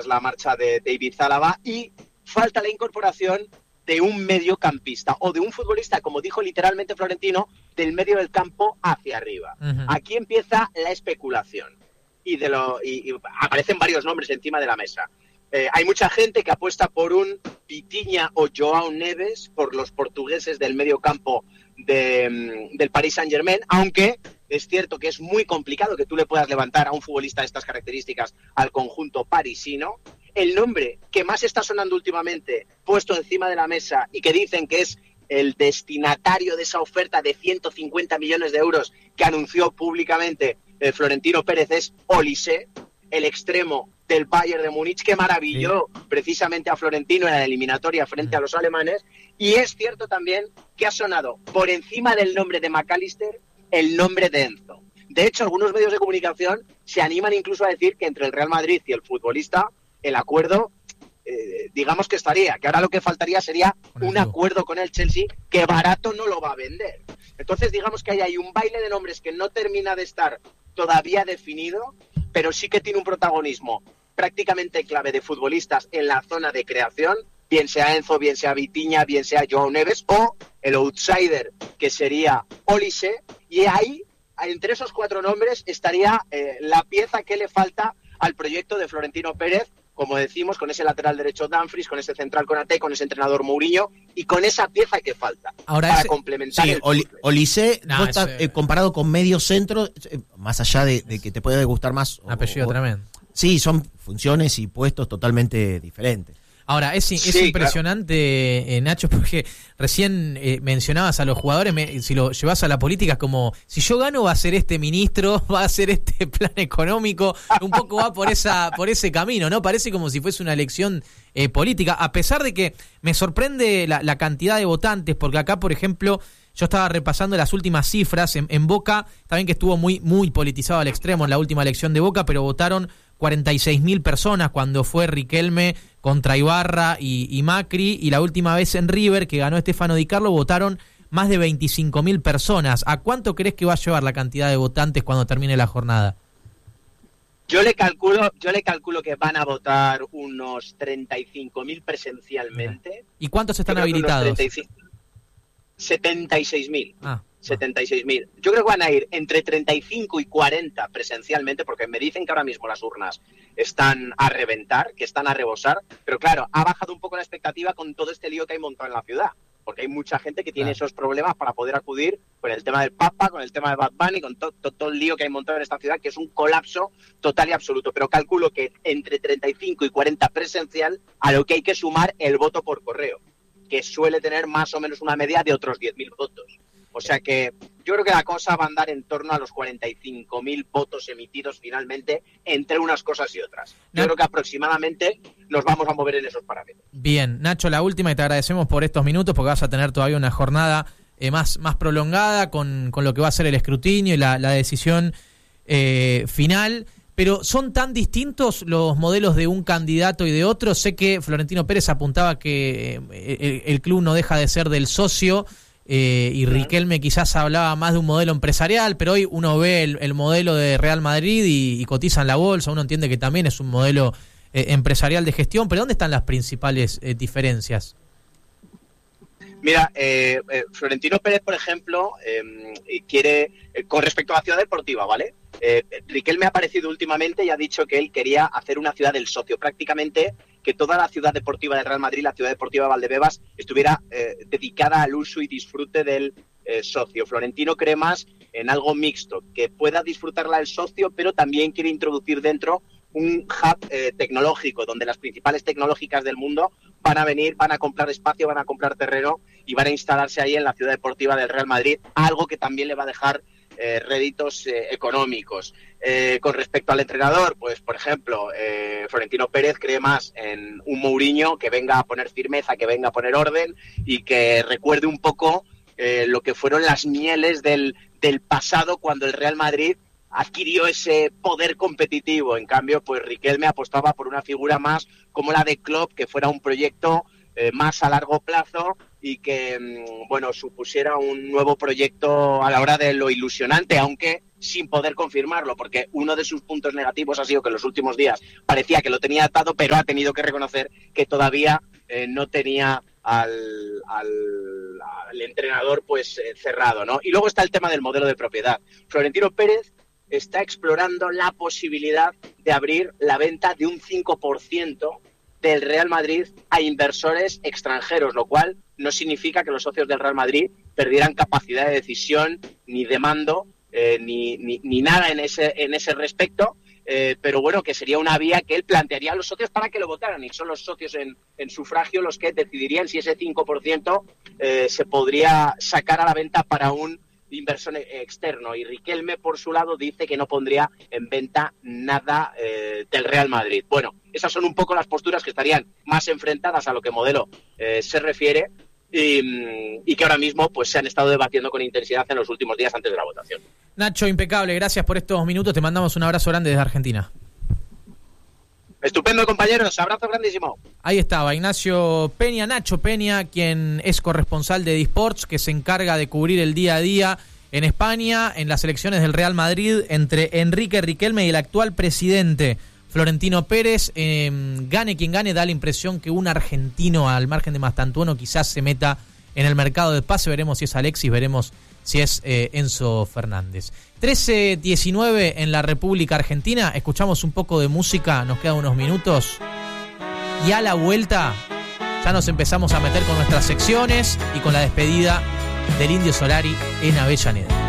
tras la marcha de David Zalaba, y falta la incorporación de un mediocampista o de un futbolista, como dijo literalmente Florentino, del medio del campo hacia arriba. Uh-huh. Aquí empieza la especulación y aparecen varios nombres encima de la mesa. Hay mucha gente que apuesta por un Vitinha o João Neves, por los portugueses del medio campo del Paris Saint-Germain, aunque es cierto que es muy complicado que tú le puedas levantar a un futbolista de estas características al conjunto parisino. El nombre que más está sonando últimamente, puesto encima de la mesa y que dicen que es el destinatario de esa oferta de 150 millones de euros que anunció públicamente Florentino Pérez, es Olise, el extremo del Bayern de Múnich, que maravilló precisamente a Florentino en la eliminatoria frente a los alemanes. Y es cierto también que ha sonado por encima del nombre de McAllister el nombre de Enzo. De hecho, algunos medios de comunicación se animan incluso a decir que entre el Real Madrid y el futbolista el acuerdo, digamos que estaría, que ahora lo que faltaría sería un acuerdo con el Chelsea, que barato no lo va a vender. Entonces digamos que hay un baile de nombres que no termina de estar todavía definido, pero sí que tiene un protagonismo prácticamente clave de futbolistas en la zona de creación, bien sea Enzo, bien sea Vitinha, bien sea João Neves, o el outsider que sería Olise, y ahí, entre esos 4 nombres, estaría la pieza que le falta al proyecto de Florentino Pérez, como decimos, con ese lateral derecho Dumfries, con ese central Konaté, con ese entrenador Mourinho, y con esa pieza que falta para complementar. Sí, Olise, comparado con medio centro, más allá de que te puede gustar más. Apellido tremendo. Sí, son funciones y puestos totalmente diferentes. Ahora, es impresionante, claro. Nacho, porque recién mencionabas a los jugadores, si lo llevas a la política, es como, si yo gano va a ser este ministro, va a ser este plan económico, un poco va por ese camino, ¿no? Parece como si fuese una elección política, a pesar de que me sorprende la cantidad de votantes, porque acá, por ejemplo, yo estaba repasando las últimas cifras, en Boca, también que estuvo muy, muy politizado al extremo en la última elección de Boca, pero votaron 46.000 personas cuando fue Riquelme contra Ibarra y Macri, y la última vez en River, que ganó Stefano Di Carlo, votaron más de 25.000 personas. ¿A cuánto crees que va a llevar la cantidad de votantes cuando termine la jornada? Yo le calculo que van a votar unos 35.000 presencialmente. ¿Y cuántos están habilitados? 76.000. 76.000. Yo creo que van a ir entre 35 y 40 presencialmente, porque me dicen que ahora mismo las urnas están a reventar, que están a rebosar, pero claro, ha bajado un poco la expectativa con todo este lío que hay montado en la ciudad, porque hay mucha gente que tiene esos problemas para poder acudir con el tema del Papa, con el tema de Bad Bunny, con todo el lío que hay montado en esta ciudad, que es un colapso total y absoluto. Pero calculo que entre 35 y 40 presencial, a lo que hay que sumar el voto por correo, que suele tener más o menos una media de otros 10.000 votos. O sea que yo creo que la cosa va a andar en torno a los 45.000 votos emitidos finalmente entre unas cosas y otras. Yo creo que aproximadamente nos vamos a mover en esos parámetros. Bien, Nacho, la última, y te agradecemos por estos minutos porque vas a tener todavía una jornada más prolongada con lo que va a ser el escrutinio y la decisión final. Pero ¿son tan distintos los modelos de un candidato y de otro? Sé que Florentino Pérez apuntaba que el club no deja de ser del socio, y Riquelme quizás hablaba más de un modelo empresarial, pero hoy uno ve el modelo de Real Madrid y cotiza en la bolsa, uno entiende que también es un modelo empresarial de gestión, pero ¿dónde están las principales diferencias? Mira, Florentino Pérez, por ejemplo, quiere, con respecto a la ciudad deportiva, ¿vale? Riquelme ha aparecido últimamente y ha dicho que él quería hacer una ciudad del socio, prácticamente que toda la ciudad deportiva del Real Madrid, la ciudad deportiva de Valdebebas, estuviera dedicada al uso y disfrute del socio. Florentino cree más en algo mixto, que pueda disfrutarla el socio, pero también quiere introducir dentro un hub tecnológico, donde las principales tecnológicas del mundo van a venir, van a comprar espacio, van a comprar terreno y van a instalarse ahí en la ciudad deportiva del Real Madrid, algo que también le va a dejar réditos económicos. Con respecto al entrenador, pues por ejemplo, Florentino Pérez cree más en un Mourinho que venga a poner firmeza, que venga a poner orden y que recuerde un poco lo que fueron las mieles del pasado, cuando el Real Madrid adquirió ese poder competitivo. En cambio, pues Riquelme apostaba por una figura más como la de Klopp, que fuera un proyecto más a largo plazo y que, bueno, supusiera un nuevo proyecto a la hora de lo ilusionante, aunque sin poder confirmarlo, porque uno de sus puntos negativos ha sido que en los últimos días parecía que lo tenía atado, pero ha tenido que reconocer que todavía no tenía al entrenador pues cerrado, ¿no? Y luego está el tema del modelo de propiedad. Florentino Pérez está explorando la posibilidad de abrir la venta de un 5% del Real Madrid a inversores extranjeros, lo cual no significa que los socios del Real Madrid perdieran capacidad de decisión ni de mando ni nada en ese respecto, pero bueno, que sería una vía que él plantearía a los socios para que lo votaran, y son los socios en sufragio los que decidirían si ese 5% se podría sacar a la venta para un inversor externo. Y Riquelme, por su lado, dice que no pondría en venta nada del Real Madrid. Bueno, esas son un poco las posturas que estarían más enfrentadas a lo que modelo se refiere, y que ahora mismo pues se han estado debatiendo con intensidad en los últimos días antes de la votación. Nacho, impecable, gracias por estos minutos, te mandamos un abrazo grande desde Argentina. Estupendo, compañeros, abrazo grandísimo. Ahí estaba Ignacio Peña, Nacho Peña, quien es corresponsal de Disports, que se encarga de cubrir el día a día en España, en las elecciones del Real Madrid, entre Enrique Riquelme y el actual presidente Florentino Pérez. Gane quien gane, da la impresión que un argentino, al margen de Mastantuono, quizás se meta en el mercado de pase. Veremos si es Alexis, veremos si es Enzo Fernández. 13:19 en la República Argentina. Escuchamos un poco de música, nos quedan unos minutos. Y a la vuelta ya nos empezamos a meter con nuestras secciones y con la despedida del Indio Solari en Avellaneda.